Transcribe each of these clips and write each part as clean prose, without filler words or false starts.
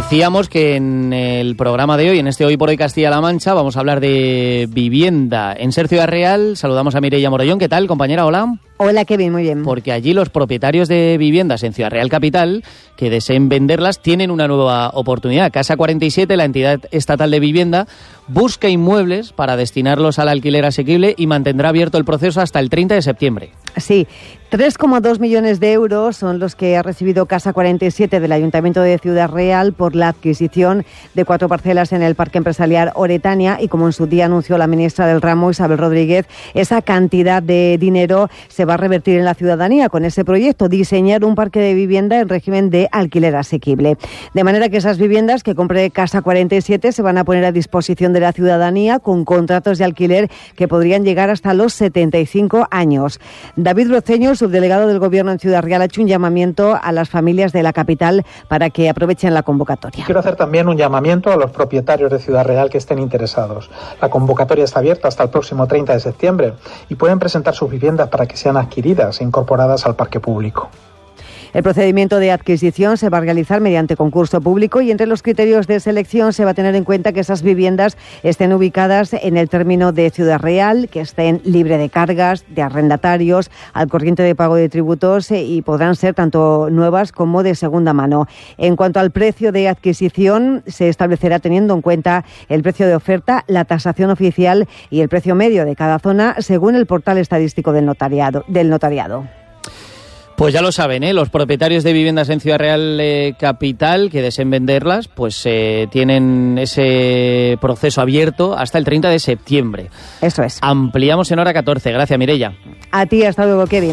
Decíamos que en el programa de hoy, en este Hoy por Hoy Castilla-La Mancha, vamos a hablar de vivienda. En Ser Ciudad Real saludamos a Mireia Morollón. ¿Qué tal, compañera? Hola. Hola, Kevin, muy bien. Porque allí los propietarios de viviendas en Ciudad Real Capital que deseen venderlas tienen una nueva oportunidad. Casa 47, la entidad estatal de vivienda, busca inmuebles para destinarlos al alquiler asequible y mantendrá abierto el proceso hasta el 30 de septiembre. Sí, 3,2 millones de euros son los que ha recibido Casa 47 del Ayuntamiento de Ciudad Real por la adquisición de 4 parcelas en el Parque Empresarial Oretania, y como en su día anunció la ministra del ramo, Isabel Rodríguez, esa cantidad de dinero se va a revertir en la ciudadanía con ese proyecto, diseñar un parque de vivienda en régimen de alquiler asequible. De manera que esas viviendas que compre Casa 47 se van a poner a disposición de la ciudadanía con contratos de alquiler que podrían llegar hasta los 75 años. David Broceño, subdelegado del Gobierno en Ciudad Real, ha hecho un llamamiento a las familias de la capital para que aprovechen la convocatoria. Quiero hacer también un llamamiento a los propietarios de Ciudad Real que estén interesados. La convocatoria está abierta hasta el próximo 30 de septiembre y pueden presentar sus viviendas para que sean adquiridas e incorporadas al parque público. El procedimiento de adquisición se va a realizar mediante concurso público y entre los criterios de selección se va a tener en cuenta que esas viviendas estén ubicadas en el término de Ciudad Real, que estén libre de cargas, de arrendatarios, al corriente de pago de tributos y podrán ser tanto nuevas como de segunda mano. En cuanto al precio de adquisición, se establecerá teniendo en cuenta el precio de oferta, la tasación oficial y el precio medio de cada zona según el portal estadístico del notariado. Pues ya lo saben, los propietarios de viviendas en Ciudad Real Capital que deseen venderlas, pues tienen ese proceso abierto hasta el 30 de septiembre. Eso es. Ampliamos en hora 14. Gracias, Mireia. A ti, hasta luego, Kevin.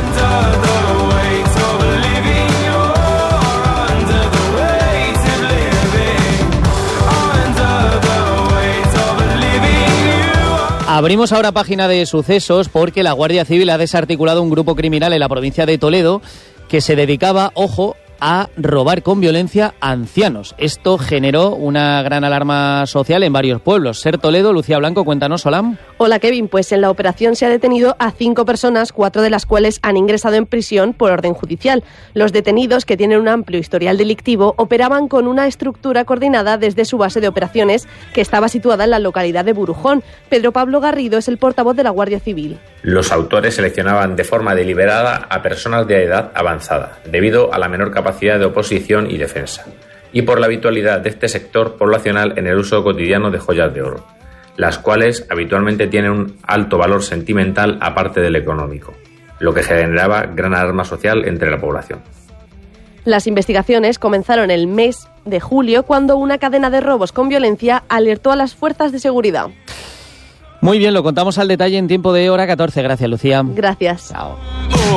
Abrimos ahora página de sucesos porque la Guardia Civil ha desarticulado un grupo criminal en la provincia de Toledo que se dedicaba, ojo, a robar con violencia a ancianos. Esto generó una gran alarma social en varios pueblos. Ser Toledo, Lucía Blanco, cuéntanos, hola. Hola, Kevin. Pues en la operación se ha detenido a 5 personas, 4 de las cuales han ingresado en prisión por orden judicial. Los detenidos, que tienen un amplio historial delictivo, operaban con una estructura coordinada desde su base de operaciones, que estaba situada en la localidad de Burujón. Pedro Pablo Garrido es el portavoz de la Guardia Civil. Los autores seleccionaban de forma deliberada a personas de edad avanzada, debido a la menor capacidad de oposición y defensa, y por la habitualidad de este sector poblacional en el uso cotidiano de joyas de oro, las cuales habitualmente tienen un alto valor sentimental aparte del económico, lo que generaba gran alarma social entre la población. Las investigaciones comenzaron el mes de julio cuando una cadena de robos con violencia alertó a las fuerzas de seguridad. Muy bien, lo contamos al detalle en tiempo de hora 14. Gracias, Lucía. Gracias. Chao.